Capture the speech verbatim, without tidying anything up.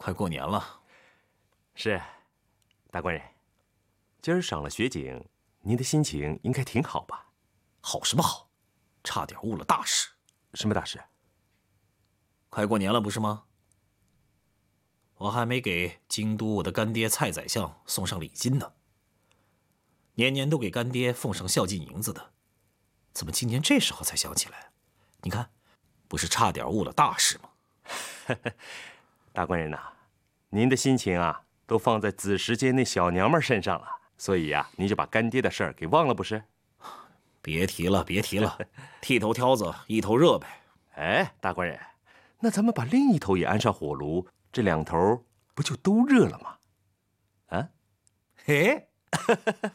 快过年了。 是，大官人，今儿赏了雪景，您的心情应该挺好吧？ 好什么好？差点误了大事。 什么大事？ 快过年了，不是吗？我还没给京都我的干爹蔡宰相送上礼金呢。年年都给干爹奉上孝敬银子的，怎么今年这时候才想起来？你看，不是差点误了大事吗？ 大官人呐、啊，您的心情啊，都放在子时间那小娘们身上了，所以呀、啊，您就把干爹的事儿给忘了，不是？ 别提了，别提了，剃头挑子一头热呗。 哎，大官人，那咱们把另一头也安上火炉，这两头不就都热了吗？啊？ 嘿。